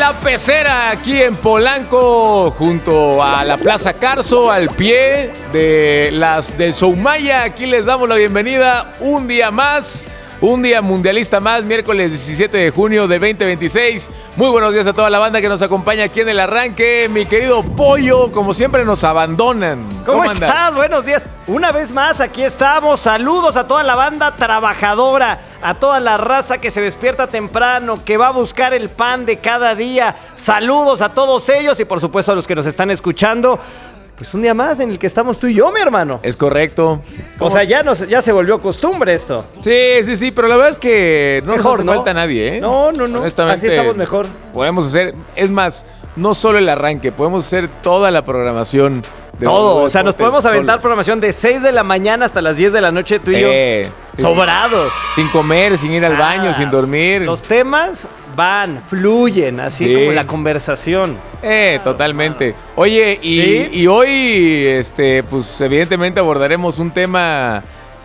La Pecera, aquí en Polanco, junto a la Plaza Carso, al pie de del Soumaya. Aquí les damos la bienvenida un día más, un día mundialista más, miércoles 17 de junio de 2026. Muy buenos días a toda la banda que nos acompaña aquí en el arranque. Mi querido Pollo, como siempre nos abandonan. ¿Cómo estás? Buenos días. Una vez más, aquí estamos. Saludos a toda la banda trabajadora, a toda la raza que se despierta temprano, que va a buscar el pan de cada día. Saludos a todos ellos y por supuesto a los que nos están escuchando. Pues un día más en el que estamos tú y yo, mi hermano. Es correcto. O sea, ya se volvió costumbre esto. Sí, pero la verdad es que no mejor, nos hace falta a nadie, ¿eh? No. Honestamente, así estamos mejor. Podemos hacer, es más, no solo el arranque, podemos hacer toda la programación. Todo, o sea, nos podemos aventar programación de 6 de la mañana hasta las 10 de la noche, tú y yo. Sobrados. Sin comer, sin ir al baño, sin dormir. Los temas fluyen, así como la conversación. Totalmente. Oye, y hoy, pues evidentemente abordaremos un tema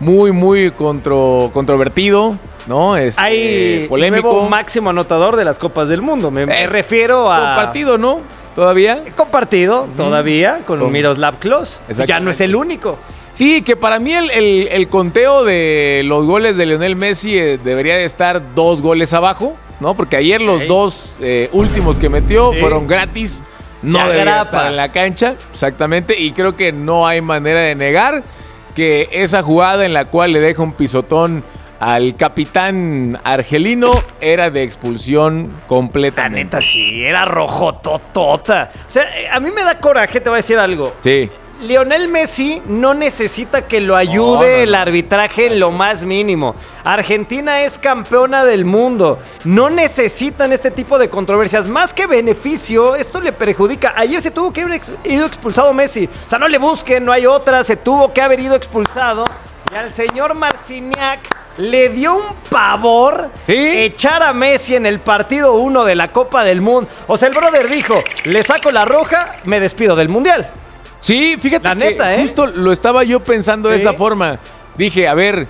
muy controvertido, ¿no? Hay polémico. Nuevo máximo anotador de las Copas del Mundo. Me refiero a... Compartido, ¿no? ¿Todavía? Compartido, todavía, con Miroslav Klose. Ya no es el único. Sí, que para mí el conteo de los goles de Lionel Messi debería de estar 2 goles abajo, ¿no? Porque ayer los 2 últimos que metió fueron gratis. No debería estar en la cancha, exactamente. Y creo que no hay manera de negar que esa jugada en la cual le deja un pisotón al capitán argelino era de expulsión completamente. La neta, sí, era rojototota. O sea, a mí me da coraje, te voy a decir algo. Sí. Lionel Messi no necesita que lo ayude el arbitraje en lo más mínimo. Argentina es campeona del mundo. No necesitan este tipo de controversias. Más que beneficio, esto le perjudica. Ayer se tuvo que haber ido expulsado Messi. O sea, no le busquen, no hay otra. Se tuvo que haber ido expulsado. Y al señor Marciniak le dio un pavor echar a Messi en el partido 1 de la Copa del Mundo. O sea, el brother dijo, le saco la roja, me despido del Mundial. Sí, fíjate, la neta, justo lo estaba yo pensando de esa forma. Dije, a ver,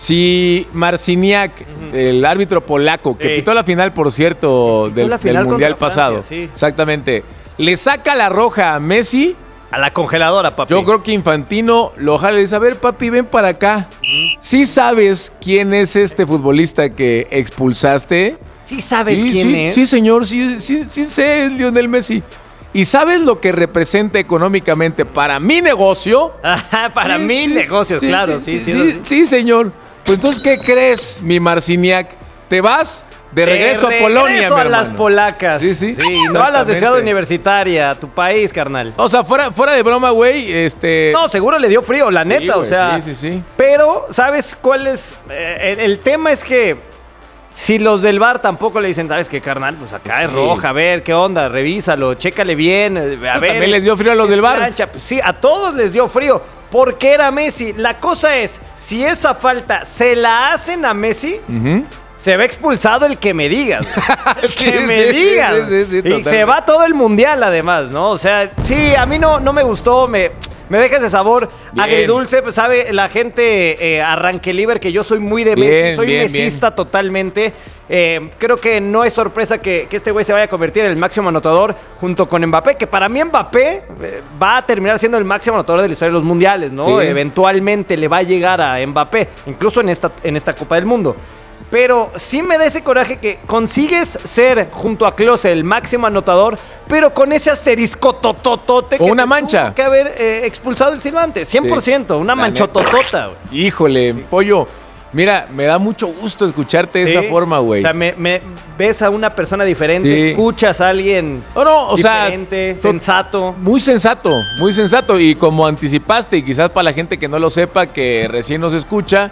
si Marciniak, el árbitro polaco, que pitó la final, por cierto, del Mundial pasado, exactamente, le saca la roja a Messi. A la congeladora, papi. Yo creo que Infantino lo jala y dice, a ver, papi, ven para acá. ¿Sí sabes quién es este futbolista que expulsaste? ¿Sí sabes quién es? Sí, señor, sí sé, es Lionel Messi. ¿Y sabes lo que representa económicamente para mi negocio? Para mi negocio, claro. Sí, señor. Pues entonces, ¿qué crees, mi Marciniak? ¿Te vas? De regreso a Polonia, mi hermano. A las polacas. Sí, no a las de Ciudad Universitaria, tu país, carnal. O sea, fuera de broma, güey, No, seguro le dio frío, la neta, güey, o sea. Sí. Pero, ¿sabes cuál es? El tema es que si los del VAR tampoco le dicen, ¿sabes qué, carnal? Pues acá es roja, a ver, ¿qué onda? Revísalo, chécale bien, a ver. ¿También les dio frío a los del VAR? Pues sí, a todos les dio frío, porque era Messi. La cosa es, si esa falta se la hacen a Messi... Se va expulsado el que me digas. Que me digas. Y se va todo el mundial, además, ¿no? O sea, sí, a mí no me gustó. Me deja ese sabor agridulce. Pues sabe la gente arranqueliver que yo soy muy de Messi. Soy mesista totalmente. Creo que no es sorpresa que este güey se vaya a convertir en el máximo anotador junto con Mbappé. Que para mí Mbappé va a terminar siendo el máximo anotador de la historia de los mundiales, ¿no? Sí. Eventualmente le va a llegar a Mbappé. Incluso en esta Copa del Mundo. Pero sí me da ese coraje que consigues ser, junto a Klose, el máximo anotador, pero con ese asterisco tototote o una mancha. Tuvo que haber expulsado el silbante. 100%, una manchototota. Híjole, Pollo. Mira, me da mucho gusto escucharte de esa forma, güey. O sea, me ves a una persona diferente, escuchas a alguien diferente, sensato. Muy sensato. Y como anticipaste, y quizás para la gente que no lo sepa, que recién nos escucha...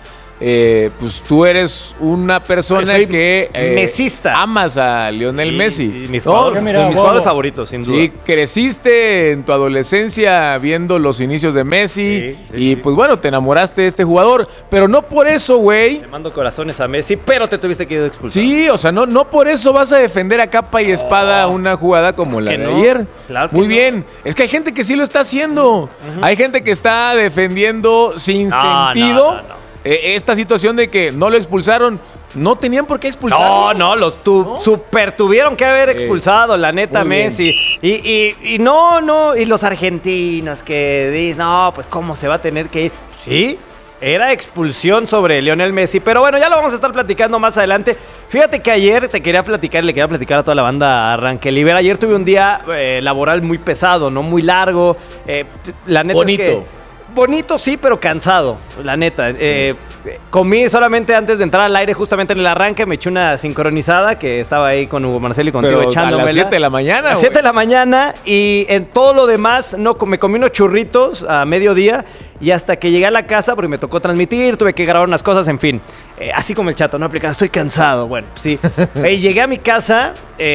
pues tú eres una persona que mesista. Amas a Lionel Messi. Sí, mis jugadores favoritos, sin duda. Sí, creciste en tu adolescencia viendo los inicios de Messi y pues bueno, te enamoraste de este jugador, pero no por eso, güey. Le mando corazones a Messi, pero te tuviste que ir expulsado. Sí, o sea, no por eso vas a defender a capa y espada una jugada como la de ayer. Claro que muy bien. Es que hay gente que sí lo está haciendo. Hay gente que está defendiendo sin sentido. Esta situación de que no lo expulsaron, No tenían por qué expulsarlo. No, los super tuvieron que haber expulsado, la neta, Messi. Y no, y los argentinos que dicen, no, pues cómo se va a tener que ir. Sí, era expulsión sobre Lionel Messi, pero bueno, ya lo vamos a estar platicando más adelante. Fíjate que ayer le quería platicar a toda la banda Arranque Libre. Ayer tuve un día laboral muy pesado, no muy largo. La neta bonito. Es que bonito, sí, pero cansado, la neta. Comí solamente antes de entrar al aire, justamente en el arranque, me eché una sincronizada que estaba ahí con Hugo Marcelo y contigo echándomela. A las 7 de la mañana, A las 7 de la mañana, y en todo lo demás, me comí unos churritos a mediodía, y hasta que llegué a la casa, porque me tocó transmitir, tuve que grabar unas cosas, en fin. Así como el chato, no aplicando, estoy cansado. Bueno, sí. Llegué a mi casa,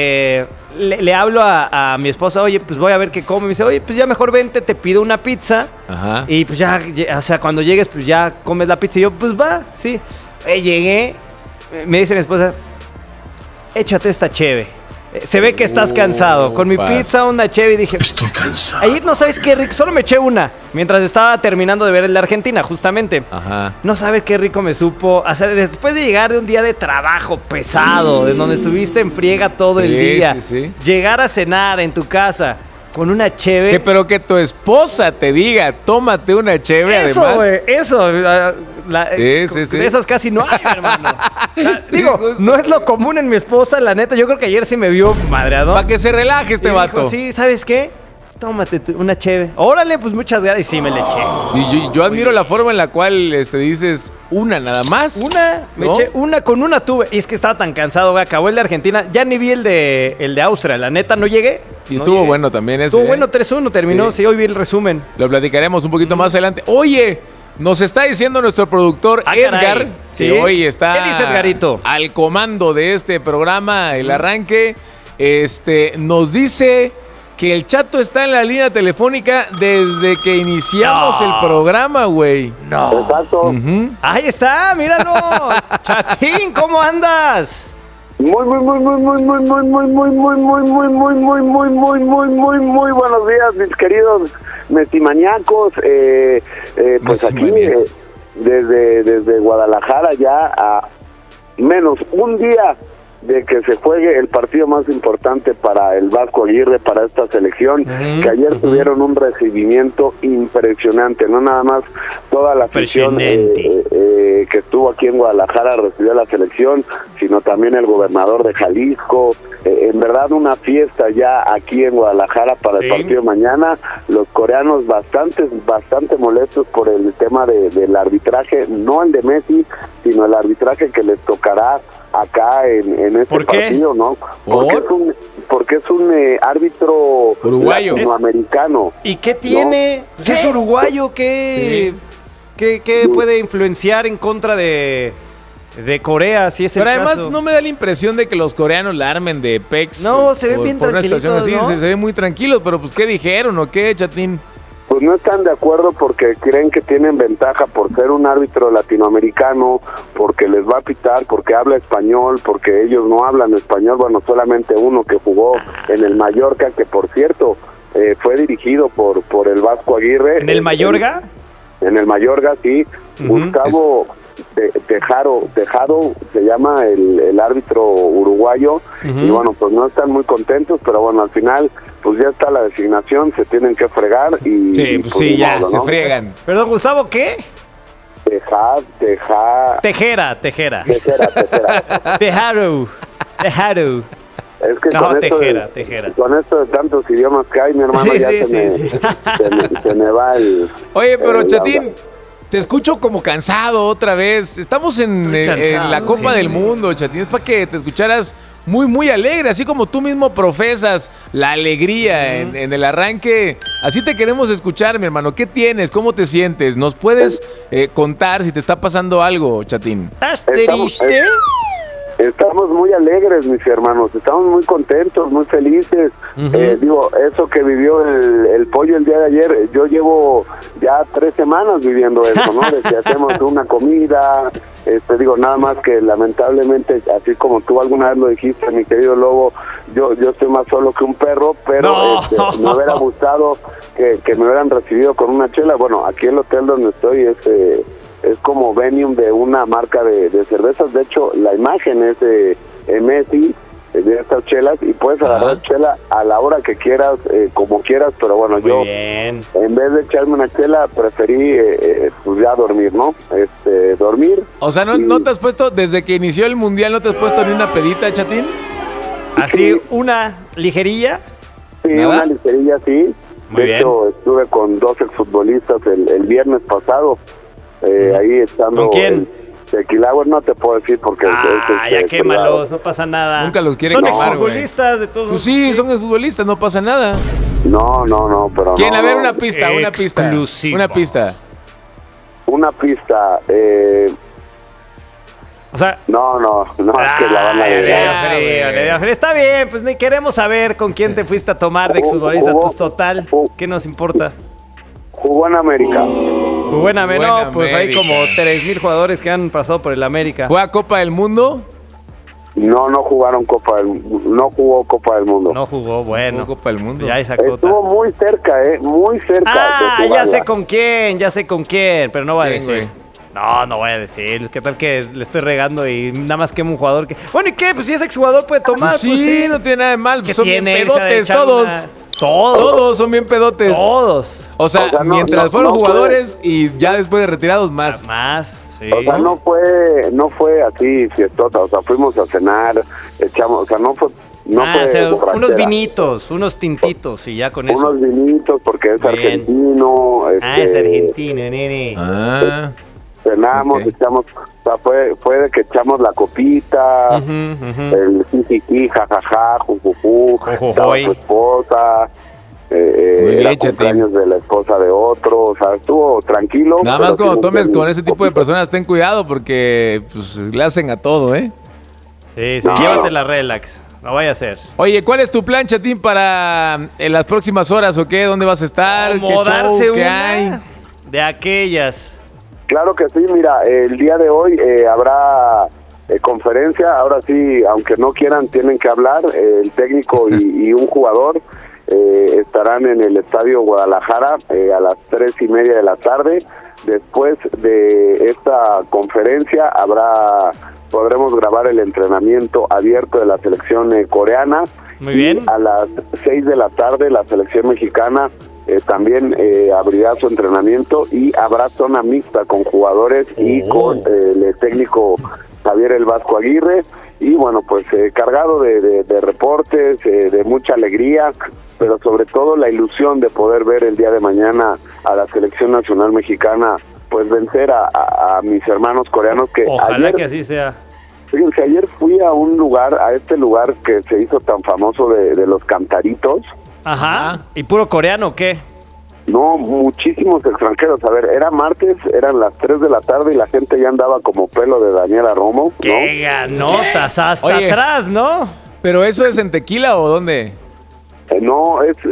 le hablo a mi esposa, oye, pues voy a ver qué come. Me dice, oye, pues ya mejor vente, te pido una pizza. Ajá. Y pues ya, o sea, cuando llegues, pues ya comes la pizza. Y yo, pues va, sí. Llegué, me dice mi esposa, échate esta cheve. Se ve que estás cansado. Con mi pizza, una cheve, y dije, estoy cansado. Ayer no sabes qué rico, solo me eché una, mientras estaba terminando de ver el de Argentina, justamente. Ajá. No sabes qué rico me supo. O sea, después de llegar de un día de trabajo pesado, de donde estuviste en friega todo el día, llegar a cenar en tu casa con una cheve. Pero que tu esposa te diga, tómate una cheve, además. Eso, Sí. Esas casi no hay, hermano. Digo, no es lo común en mi esposa, la neta. Yo creo que ayer sí me vio madreado. Para que se relaje este vato. Dijo, sí, ¿sabes qué? Tómate una cheve. Órale, pues muchas gracias. Y sí, me le eché. Y yo admiro la forma en la cual dices una nada más. Me eché una, con una tuve. Y es que estaba tan cansado, güey. Acabó el de Argentina. Ya ni vi el de Austria. La neta, no llegué. Y estuvo bueno también ese. Estuvo bueno, 3-1 terminó. Sí, hoy vi el resumen. Lo platicaremos un poquito más adelante. Oye, nos está diciendo nuestro productor Edgar, que hoy está ¿Qué dice Edgarito? Al comando de este programa, El Arranque. Nos dice que el Chato está en la línea telefónica desde que iniciamos el programa, güey. No. Exacto. Ahí está, míralo. Chatín, ¿cómo andas? Muy buenos días, mis queridos messimaniacos. Pues aquí, desde Guadalajara, ya a menos un día de que se juegue el partido más importante para el Vasco Aguirre, para esta selección, que ayer tuvieron un recibimiento impresionante, no nada más toda la afición que estuvo aquí en Guadalajara recibió a la selección, sino también el gobernador de Jalisco. En verdad una fiesta ya aquí en Guadalajara para el partido mañana. Los coreanos bastante molestos por el tema del arbitraje, no el de Messi, sino el arbitraje que les tocará acá en este partido, ¿no? Porque es un árbitro uruguayo, latinoamericano. ¿Y qué tiene? ¿No? Pues es uruguayo, ¿qué puede influenciar en contra de Corea, si es el caso? Pero además no me da la impresión de que los coreanos la armen de pex. No, se ven bien tranquilos, así, ¿no? se ven muy tranquilos, pero pues ¿qué dijeron o qué, Chatín? Pues no están de acuerdo porque creen que tienen ventaja por ser un árbitro latinoamericano, porque les va a pitar, porque habla español, porque ellos no hablan español. Bueno, solamente uno que jugó en el Mallorca, que por cierto fue dirigido por el Vasco Aguirre. ¿En el Mallorca? En el Mallorca, sí. Gustavo Tejado se llama el árbitro uruguayo. Y bueno, pues no están muy contentos, pero bueno, al final pues ya está la designación, se tienen que fregar y... Sí, pues sí, ya, modo, ¿no? Se friegan. Perdón, Gustavo, ¿qué? Tejera. Tejaro. Es que no, Tejera. Con esto de tantos idiomas que hay, mi hermano, se me va el... Oye, pero Chatín, te escucho como cansado otra vez. Estamos en la Copa del Mundo, Chatín. Es para que te escucharas muy, muy alegre. Así como tú mismo profesas la alegría en el arranque. Así te queremos escuchar, mi hermano. ¿Qué tienes? ¿Cómo te sientes? ¿Nos puedes contar si te está pasando algo, Chatín? ¿Estás triste? Estamos muy alegres, mis hermanos, estamos muy contentos, muy felices. Digo, eso que vivió el pollo el día de ayer, yo llevo ya 3 semanas viviendo eso, ¿no? De que hacemos una comida, digo, nada más que lamentablemente, así como tú alguna vez lo dijiste, mi querido Lobo, yo estoy más solo que un perro, pero me hubiera gustado que me hubieran recibido con una chela. Bueno, aquí el hotel donde estoy es como venue de una marca de cervezas. De hecho, la imagen es de Messi, de estas chelas, y puedes agarrar chela a la hora que quieras, como quieras, pero bueno, Muy yo bien. en vez de echarme una chela preferí pues ya dormir, ¿no? Dormir. O sea, ¿no te has puesto, desde que inició el Mundial, no te has puesto ni una pedita, Chatín? Así, Sí. una ligerilla. Sí, ¿Nada? una ligerilla, sí. Muy De hecho, estuve con 2 exfutbolistas el viernes pasado, ahí estando... ¿Con quién? Tequila, no te puedo decir porque... Ya quémalos, no pasa nada. Nunca los quieren Son quemar, güey. exfutbolistas de todos. Pues sí, son futbolistas, no pasa nada. No, pero ¿Quién? no, A ver, no. una pista. Exclusivo. Una pista. Una pista, O sea, no, es que la van a le dio Ah, frío, güey. le dio frío. Está bien, pues ni queremos saber con quién te fuiste a tomar de exfutbolista. Jugó- Pues total, ¿qué nos importa? Jugó en América. Buena, Buena no, pues hay América. como 3,000 jugadores que han pasado por el América. ¿Juega Copa del Mundo? No jugaron no jugó Copa del Mundo. No jugó, bueno. Jugó Copa del Mundo. Ya esa cota. Estuvo muy cerca, muy cerca. de Ya jugarla. sé con quién, pero no voy a ¿Quién, decir. No voy a decir. ¿Qué tal que le estoy regando y nada más quemo un jugador que... Bueno, ¿y qué? Pues si ese exjugador puede tomar, Pues pues sí, no tiene nada de mal. ¿Qué Son bien tiene? Se ha de pedotes echar todos. una- Todos. Todos son bien pedotes. Todos. O sea, O sea, no, mientras no, fueron no jugadores y ya después de retirados más. Más, sí. O sea, no fue así fiestota, o sea, fuimos a cenar, echamos, o sea, no fue o sea, borrachera. unos vinitos, unos tintitos y ya con eso. Unos vinitos porque es Bien. argentino. Es argentino, nene. Ah, Cenamos, Ok. echamos, o sea, fue de que echamos la copita, Ujú. el jijiji, jajaja, jujuju, Jojojoy. estaba su esposa, Muy bien, era Chatín. cumpleaños de la esposa de otro, o sea, estuvo tranquilo. nada pero más cuando sí tomes un con ese tipo de poquito. personas, ten cuidado porque pues, le hacen a todo, ¿eh? Sí, No. llévatela relax. No vaya a ser. Oye, ¿cuál es tu plan, Chatín, para en las próximas horas o qué? ¿Dónde vas a estar? ¿Qué Como show? darse ¿Qué una hay? de aquellas. Claro que sí, mira, el día de hoy habrá conferencia, ahora sí, aunque no quieran, tienen que hablar, el técnico y un jugador estarán en el Estadio Guadalajara a las 3:30 de la tarde. Después de esta conferencia podremos grabar el entrenamiento abierto de la selección coreana. Muy bien. Y a las 6 de la tarde la selección mexicana también abrirá su entrenamiento y habrá zona mixta con jugadores y con el técnico Javier El Vasco Aguirre, y bueno, pues cargado de reportes, de mucha alegría, pero sobre todo la ilusión de poder ver el día de mañana a la selección nacional mexicana pues vencer a mis hermanos coreanos que Ojalá ayer, que así sea. fíjense, ayer fui a este lugar que se hizo tan famoso de los cantaritos. Ajá. ¿Y puro coreano o qué? No, muchísimos extranjeros. A ver, era martes, eran las 3 de la tarde y la gente ya andaba como pelo de Daniela Romo, ¿no? ¡Qué ganotas! Hasta Oye. atrás, ¿no? ¿Pero eso es en Tequila o dónde? No, es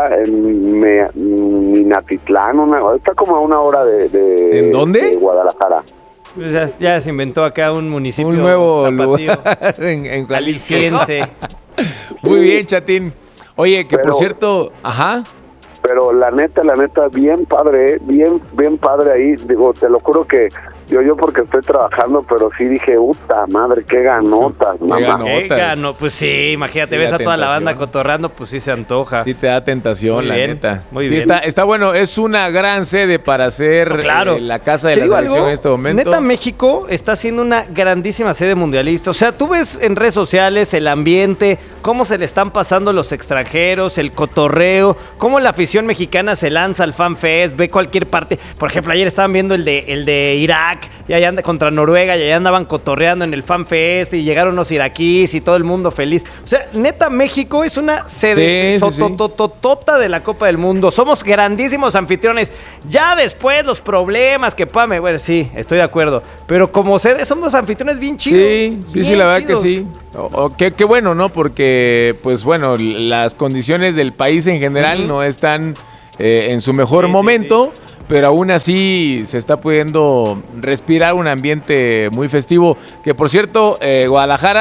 en Minatitlán, está como a una hora de ¿En dónde? de Guadalajara. Pues ya se inventó acá un municipio Un nuevo tapatío, lugar en Jalisco. Jalisciense. Muy bien, Chatín. Oye, que por Pero- cierto, ajá. Pero la neta, bien padre, bien padre ahí. Digo, te lo juro que yo porque estoy trabajando, pero sí dije, puta madre, qué ganotas, mamá. ganó. ¡Qué Notas. gano! Pues sí, imagínate, Sí, ves la a toda la banda tentación. cotorreando, pues sí se antoja. Sí te da tentación, Muy la bien, neta. muy Sí, bien. está bueno. Es una gran sede para hacer Claro. la casa de Te la digo selección algo, en este momento. Neta, México está siendo una grandísima sede mundialista. O sea, tú ves en redes sociales el ambiente, cómo se le están pasando los extranjeros, el cotorreo, cómo la afición mexicana se lanza al FanFest, ve cualquier parte. Por ejemplo, ayer estaban viendo el de Irak, y allá anda contra Noruega, y allá andaban cotorreando en el FanFest, y llegaron los iraquíes y todo el mundo feliz. O sea, neta, México es una sede Sí, sí, sí. tototota de la Copa del Mundo. Somos grandísimos anfitriones. Ya después los problemas que pame, bueno, sí, estoy de acuerdo. Pero como sede somos anfitriones bien chidos. Sí, bien la verdad chidos. que sí. Qué bueno, ¿no? Porque, pues bueno, las condiciones del país en general no están en su mejor Sí, sí, momento, pero aún así se está pudiendo respirar un ambiente muy festivo. Que por cierto, Guadalajara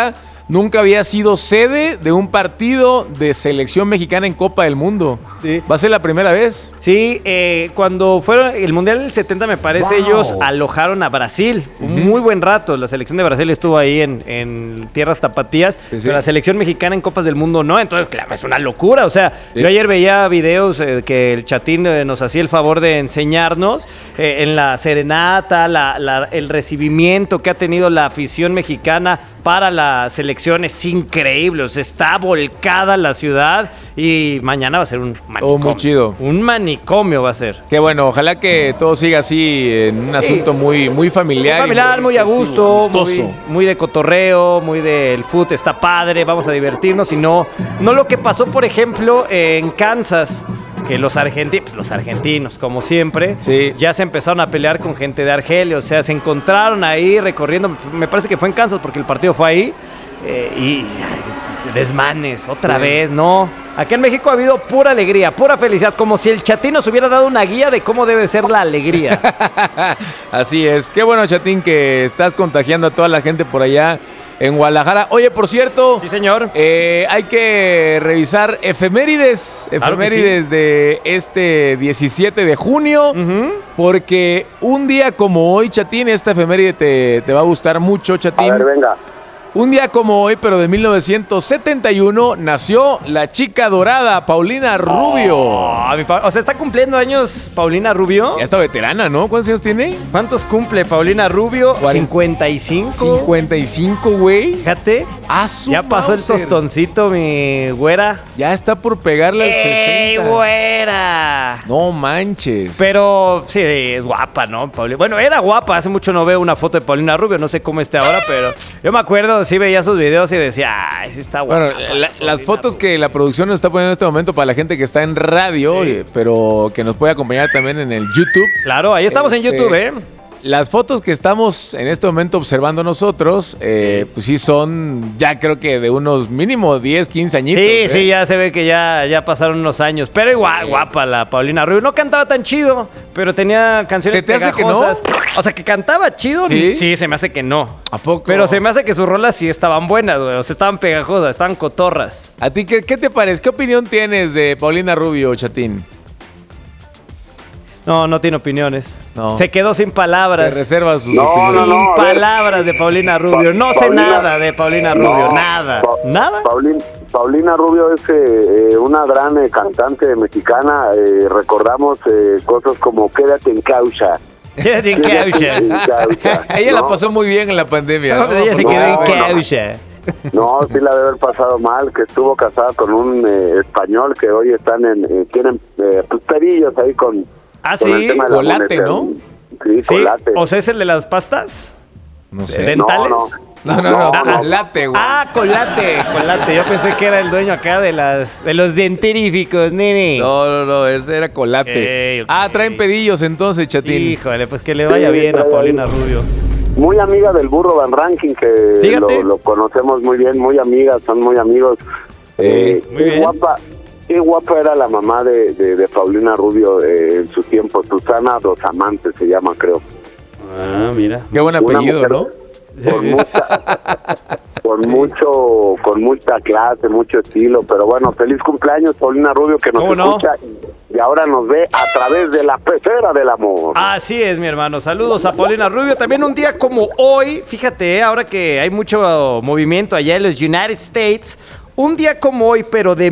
nunca había sido sede de un partido de selección mexicana en Copa del Mundo. Sí. Va a ser la primera vez. Sí, cuando fueron el Mundial del 70, me parece, ellos alojaron a Brasil un muy buen rato. La selección de Brasil estuvo ahí en tierras tapatías, pero la selección mexicana en Copas del Mundo no. Entonces, claro, es una locura. O sea, yo ayer veía videos que el Chatín nos hacía el favor de enseñarnos en la serenata, el recibimiento que ha tenido la afición mexicana para la selección es increíble. O sea, está volcada la ciudad y mañana va a ser un manicomio. Muy chido. Un manicomio va a ser. Qué bueno, ojalá que todo siga así en un asunto muy, muy familiar. Muy familiar, muy a gusto, muy de cotorreo, muy del fútbol, está padre, vamos a divertirnos y no lo que pasó, por ejemplo, en Kansas, que los argentinos, como siempre, ya se empezaron a pelear con gente de Argelia, o sea, se encontraron ahí recorriendo, me parece que fue en Kansas porque el partido fue ahí, y desmanes, otra vez, ¿no? Aquí en México ha habido pura alegría, pura felicidad, como si el Chatín nos hubiera dado una guía de cómo debe ser la alegría. Así es. Qué bueno, Chatín, que estás contagiando a toda la gente por allá en Guadalajara. Oye, por cierto. Sí, señor. Hay que revisar efemérides. Claro que sí. De este 17 de junio. Porque un día como hoy, Chatín, esta efeméride te va a gustar mucho, Chatín. A ver, venga. Un día como hoy, pero de 1971, nació la chica dorada, Paulina Rubio. O sea, ¿está cumpliendo años Paulina Rubio? Ya está veterana, ¿no? ¿Cuántos años tiene? ¿Cuántos cumple Paulina Rubio? 55. 55, güey. Fíjate. Ya pasó el tostoncito, mi güera. Ya está por pegarle al 60. ¡Ey, güera! No manches. Pero sí, es guapa, ¿no? Bueno, era guapa. Hace mucho no veo una foto de Paulina Rubio. No sé cómo esté ahora, pero yo me acuerdo, sí veía sus videos y decía, ¡ay, sí está guapa! Bueno, las fotos que la producción nos está poniendo en este momento para la gente que está en radio, pero que nos puede acompañar también en el YouTube. Claro, ahí estamos en YouTube, ¿eh? Las fotos que estamos en este momento observando nosotros, pues sí son ya creo que de unos mínimo 10, 15 añitos. Sí, sí, ya se ve que ya pasaron unos años. Pero igual, guapa la Paulina Rubio. No cantaba tan chido, pero tenía canciones pegajosas. Que no? O sea, que cantaba chido. Sí, se me hace que no. ¿A poco? Pero se me hace que sus rolas sí estaban buenas, güey. O sea, estaban pegajosas, estaban cotorras. ¿A ti qué te parece? ¿Qué opinión tienes de Paulina Rubio, Chatín? No tiene opiniones. No. Se quedó sin palabras. Se reserva sus opiniones. Sin palabras de Paulina Rubio. No sé nada de Paulina Rubio. Nada. ¿Nada? Paulina Rubio es una gran cantante mexicana. Recordamos cosas como Quédate en Causa. Quédate en Causa. Ella la pasó muy bien en la pandemia. No, ella se quedó en Causa. No, sí la debe haber pasado mal, que estuvo casada con un español que hoy tienen perillos ahí con... Ah, sí, Colate, ¿no? Sí, Colate. ¿O sea, es el de las pastas? No sé. ¿Dentales? No. Colate, güey. Ah, Colate. Yo pensé que era el dueño acá de los dentíficos, nene. No, ese era Colate. Okay. Traen pedillos entonces, Chatín. Híjole, pues que le vaya bien a Paulina Rubio. Muy amiga del Burro Van Ranking, que lo conocemos muy bien, muy amigas, son muy amigos. Muy bien. Qué guapa era la mamá de Paulina Rubio en su tiempo. Susana Dos Amantes se llama, creo. Ah, mira. Qué buen apellido, ¿no? Con mucha clase, mucho estilo. Pero bueno, feliz cumpleaños, Paulina Rubio, que nos escucha y ahora nos ve a través de la pecera del amor. Así es, mi hermano. Saludos a Paulina Rubio. También un día como hoy, fíjate, ahora que hay mucho movimiento allá en los United States... Un día como hoy, pero de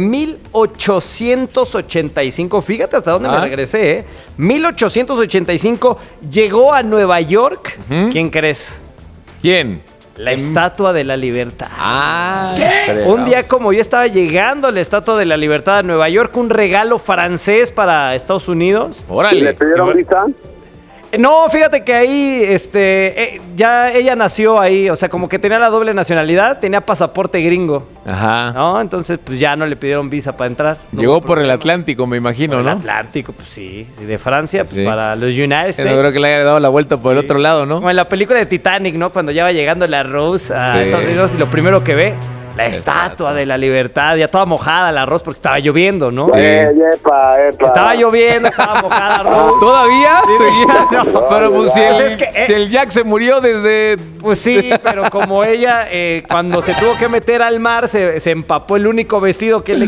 1885, fíjate hasta dónde me regresé, 1885, llegó a Nueva York. ¿Quién crees? ¿Quién? La Estatua de la Libertad. Un día como yo estaba llegando a la Estatua de la Libertad a Nueva York, un regalo francés para Estados Unidos. Órale. ¿Y le pidieron visa? No, fíjate que ahí, ya ella nació ahí, o sea, como que tenía la doble nacionalidad, tenía pasaporte gringo. Ajá. ¿No? Entonces, pues ya no le pidieron visa para entrar. Llegó por el Atlántico, me imagino, ¿no? El Atlántico, pues sí, de Francia, pues para los United States. No creo que le haya dado la vuelta por el otro lado, ¿no? Como en la película de Titanic, ¿no? Cuando ya va llegando la Rose a Estados Unidos y lo primero que ve, La estatua de la libertad, ya toda mojada la Rose porque estaba lloviendo, ¿no? Epa. Estaba lloviendo, estaba mojada Rose. ¿Todavía? Seguía. No, pero pues es si el Jack se murió desde... Pues sí, pero como ella cuando se tuvo que meter al mar se empapó el único vestido que le